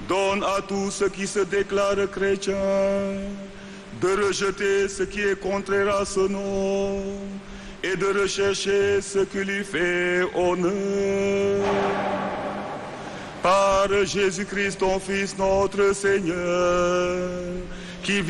Donne à tous ceux qui se déclarent chrétiens de rejeter ce qui est contraire à ce nom et de rechercher ce qui lui fait honneur. Par Jésus-Christ, ton Fils, notre Seigneur, qui